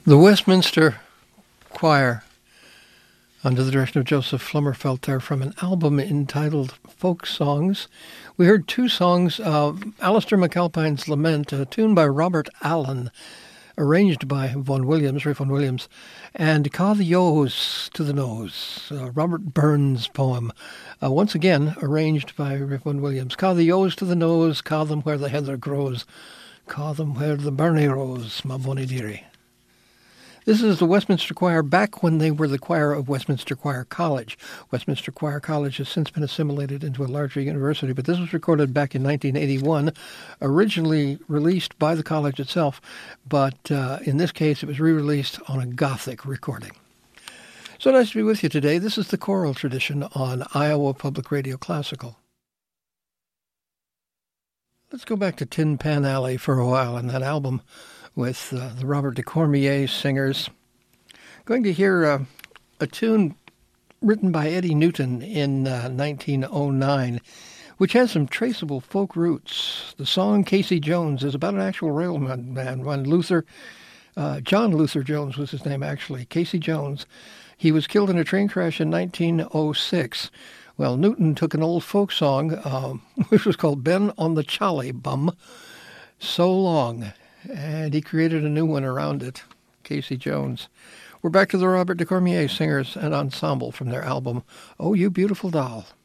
The Westminster Choir, under the direction of Joseph Flummerfelter, from an album entitled Folk Songs. We heard two songs of Alistair McAlpine's Lament, a tune by Robert Allen, arranged by Vaughan Williams, Ray Vaughan Williams, and Ca the Yos to the Nose, Robert Burns' poem, once again arranged by Ray Vaughan Williams. Ca the Yos to the nose, ca them where the heather grows, ca them where the burnie rose, ma bonnie dearie. This is the Westminster Choir back when they were the choir of Westminster Choir College. Westminster Choir College has since been assimilated into a larger university, but this was recorded back in 1981, originally released by the college itself, but in this case it was re-released on a Gothic recording. So nice to be with you today. This is the choral tradition on Iowa Public Radio Classical. Let's go back to Tin Pan Alley for a while and that album with the Robert de Cormier singers. Going to hear a tune written by Eddie Newton in 1909, which has some traceable folk roots. The song Casey Jones is about an actual railman man, when John Luther Jones was his name actually, Casey Jones. He was killed in a train crash in 1906. Well, Newton took an old folk song, which was called Ben on the Cholly Bum, So Long, and he created a new one around it, Casey Jones. We're back to the Robert de Cormier singers and ensemble from their album, Oh You Beautiful Doll.